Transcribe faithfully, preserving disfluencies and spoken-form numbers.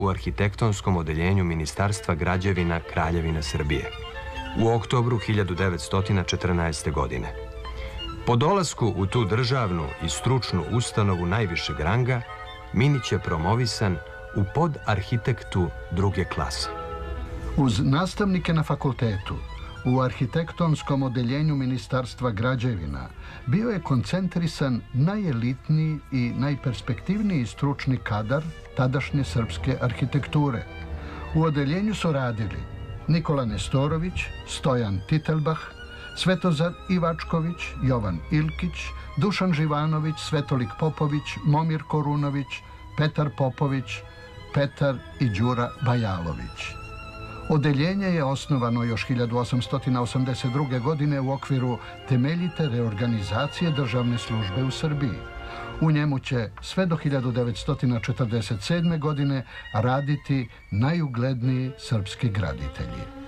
u arhitektonskom odeljenju Ministarstva građevina Kraljevine Srbije u oktobru hiljadu devetsto četrnaeste. godine. Po dolasku u tu državnu i stručnu ustanovu najvišeg ranga, Minić je promovisan u podarhitektu druge klase. Uz nastavnike na fakultetu, u arhitektonskom odeljenju Ministarstva građevina bio je koncentrisan najelitniji i najperspektivniji stručni kadar tadašnje srpske arhitekture. U odeljenju su radili Nikola Nestorović, Stojan Titelbach, Svetozar Ivačković, Jovan Ilkić, Dušan Živanović, Svetolik Popović, Momir Korunović, Petar Popović, Petar i Đura Bajalović. Odeljenje je osnovano još hiljadu osamsto osamdeset druge. godine u okviru temeljite reorganizacije državne službe u Srbiji. U njemu će sve do hiljadu devetsto četrdeset sedme. godine raditi najugledniji srpski graditelji.